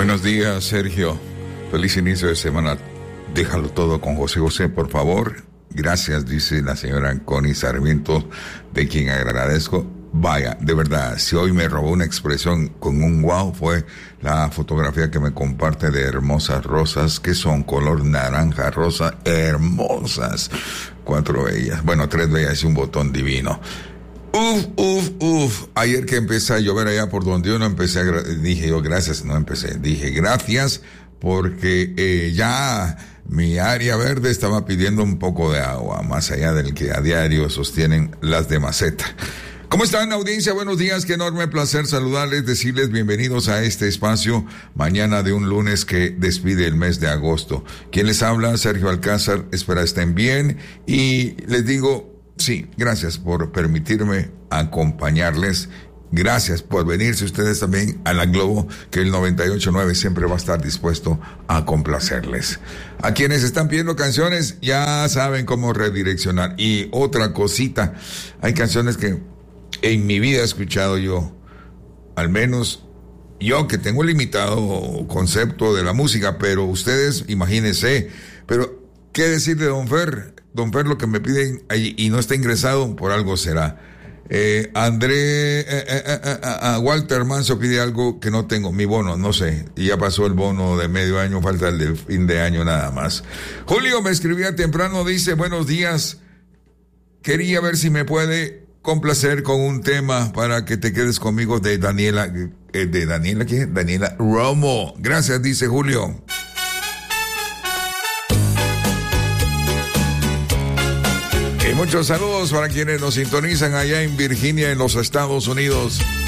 Buenos días, Sergio. Feliz inicio de semana. Déjalo todo con José José, por favor. Gracias, dice la señora Connie Sarmiento, de quien agradezco. Vaya, de verdad, si hoy me robó una expresión con un wow, fue la fotografía que me comparte de hermosas rosas, que son color naranja rosa, hermosas. 4 bellas, bueno, 3 bellas y un botón divino. Ayer que empecé a llover allá por donde yo no empecé, dije yo gracias, no empecé, dije gracias porque ya mi área verde estaba pidiendo un poco de agua, más allá del que a diario sostienen las de maceta. ¿Cómo están, audiencia? Buenos días, qué enorme placer saludarles, decirles bienvenidos a este espacio, mañana de un lunes que despide el mes de agosto. ¿Quién les habla? Sergio Alcázar, espero estén bien y les digo, sí, gracias por permitirme acompañarles, gracias por venirse ustedes también a la Globo, que el 98.9 siempre va a estar dispuesto a complacerles. A quienes están pidiendo canciones, ya saben cómo redireccionar. Y otra cosita, hay canciones que en mi vida he escuchado yo, al menos yo que tengo limitado concepto de la música, pero ustedes imagínense, pero ¿qué decir de Don Fer? Don Fer, lo que me piden ahí, y no está ingresado, por algo será. Walter Manso pide algo que no tengo, mi bono, no sé, y ya pasó el bono de medio año, falta el de fin de año nada más. Julio me escribía temprano, dice, buenos días, quería ver si me puede complacer con un tema para que te quedes conmigo de Daniela, ¿quién? Daniela Romo. Gracias, dice Julio. Y muchos saludos para quienes nos sintonizan allá en Virginia, en los Estados Unidos.